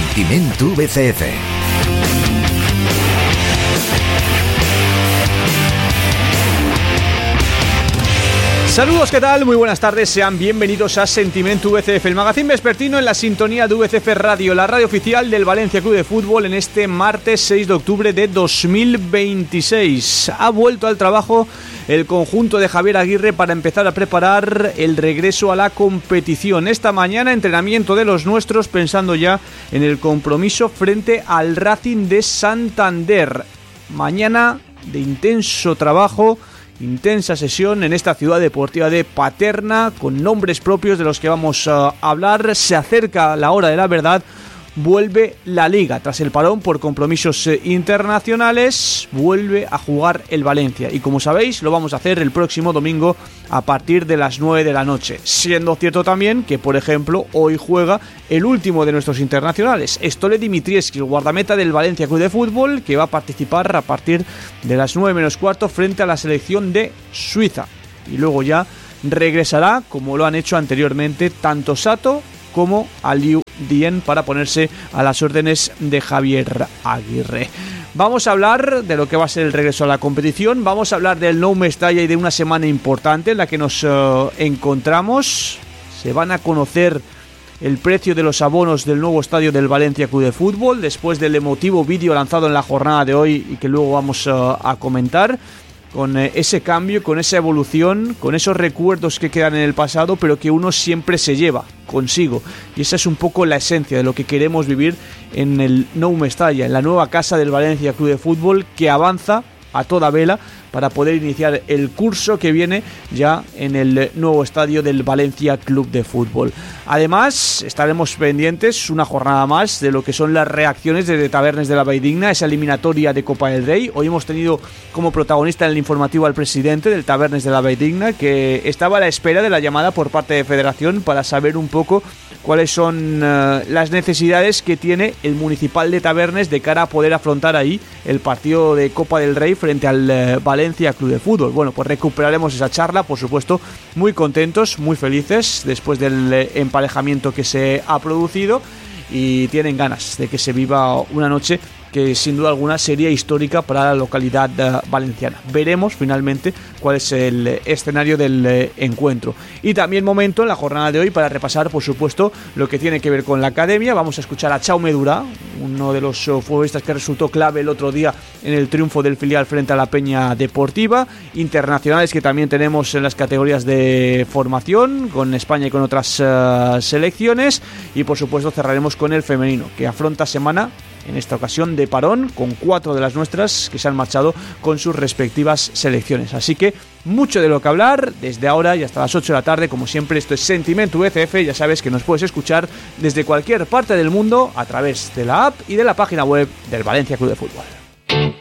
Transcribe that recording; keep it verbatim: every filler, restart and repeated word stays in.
Sentiment V C F. Saludos, ¿qué tal? Muy buenas tardes, sean bienvenidos a Sentiment V C F, el magazín vespertino en la sintonía de V C F Radio, la radio oficial del Valencia Club de Fútbol en este martes seis de octubre de dos mil veintiséis. Ha vuelto al trabajo el conjunto de Javier Aguirre para empezar a preparar el regreso a la competición. Esta mañana entrenamiento de los nuestros pensando ya en el compromiso frente al Racing de Santander. Mañana de intenso trabajo, intensa sesión en esta ciudad deportiva de Paterna, con nombres propios de los que vamos a hablar. Se acerca la hora de la verdad. Vuelve la Liga tras el parón por compromisos internacionales. Vuelve a jugar el Valencia y, como sabéis, lo vamos a hacer el próximo domingo a partir de las nueve de la noche, siendo cierto también que, por ejemplo, hoy juega el último de nuestros internacionales, Stole Dimitrievski, el guardameta del Valencia Club de Fútbol, que va a participar a partir de las nueve menos cuarto frente a la selección de Suiza, y luego ya regresará, como lo han hecho anteriormente, tanto Sato como Aliou Dien para ponerse a las órdenes de Javier Aguirre. Vamos a hablar de lo que va a ser el regreso a la competición, vamos a hablar del Nou Mestalla y de una semana importante en la que nos uh, encontramos. Se van a conocer el precio de los abonos del nuevo estadio del Valencia Club de Fútbol después del emotivo vídeo lanzado en la jornada de hoy y que luego vamos uh, a comentar. Con ese cambio, con esa evolución, con esos recuerdos que quedan en el pasado, pero que uno siempre se lleva consigo. Y esa es un poco la esencia de lo que queremos vivir en el Nou Mestalla, en la nueva casa del Valencia Club de Fútbol, que avanza a toda vela para poder iniciar el curso que viene ya en el nuevo estadio del Valencia Club de Fútbol. Además, estaremos pendientes una jornada más de lo que son las reacciones de Tabernes de la Valldigna, esa eliminatoria de Copa del Rey. Hoy hemos tenido como protagonista en el informativo al presidente del Tabernes de la Valldigna, que estaba a la espera de la llamada por parte de Federación para saber un poco cuáles son uh, las necesidades que tiene el Municipal de Tabernes de cara a poder afrontar ahí el partido de Copa del Rey frente al uh, Valencia Club de Fútbol. Bueno, pues recuperaremos esa charla, por supuesto, muy contentos, muy felices después del uh, emparejamiento que se ha producido, y tienen ganas de que se viva una noche que sin duda alguna sería histórica para la localidad uh, valenciana. Veremos finalmente cuál es el escenario del uh, encuentro. Y también momento en la jornada de hoy para repasar, por supuesto, lo que tiene que ver con la academia. Vamos a escuchar a Chaume Durá, uno de los uh, futbolistas que resultó clave el otro día en el triunfo del filial frente a la Peña Deportiva. Internacionales que también tenemos en las categorías de formación, con España y con otras uh, selecciones. Y por supuesto cerraremos con el femenino, que afronta semana, en esta ocasión de parón, con cuatro de las nuestras que se han marchado con sus respectivas selecciones. Así que mucho de lo que hablar desde ahora y hasta las ocho de la tarde. Como siempre, esto es Sentiment V C F. Ya sabes que nos puedes escuchar desde cualquier parte del mundo a través de la app y de la página web del Valencia Club de Fútbol.